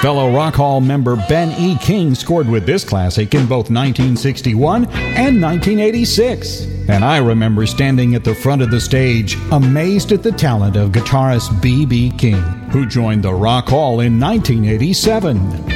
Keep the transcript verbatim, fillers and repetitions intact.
Fellow Rock Hall member Ben E. King scored with this classic in both nineteen sixty-one and nineteen eighty-six. And I remember standing at the front of the stage, amazed at the talent of guitarist B B. King, who joined the Rock Hall in nineteen eighty-seven.